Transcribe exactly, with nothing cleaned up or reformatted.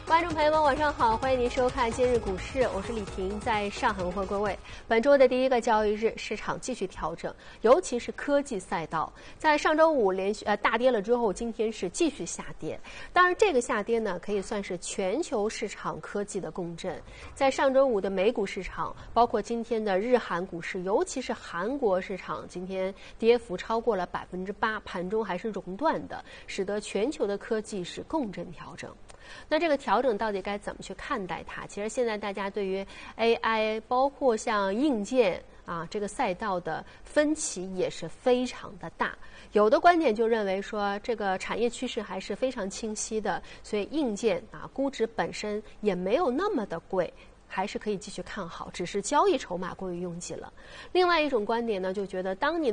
观众朋友们，晚上好，欢迎您收看今日股市，我是李婷，在上海问候各位。本周的第一个交易日，市场继续调整，尤其是科技赛道，在上周五连续呃大跌了之后，今天是继续下跌。当然，这个下跌呢，可以算是全球市场科技的共振。在上周五的美股市场，包括今天的日韩股市，尤其是韩国市场，今天跌幅超过了百分之八，盘中还是熔断的，使得全球的科技是共振调整。那这个调整到底该怎么去看待它？其实现在大家对于 A I， 包括像硬件啊这个赛道的分歧也是非常的大。有的观点就认为说，这个产业趋势还是非常清晰的，所以硬件啊估值本身也没有那么的贵。还是可以继续看好，只是交易筹码过于拥挤了。另外一种观点呢，就觉得当你